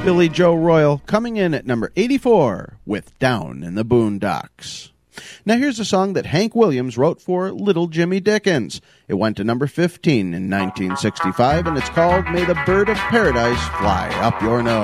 Billy Joe Royal coming in at number 84 with Down in the Boondocks. Now here's a song that Hank Williams wrote for Little Jimmy Dickens. It went to number 15 in 1965, and it's called May the Bird of Paradise Fly Up Your Nose.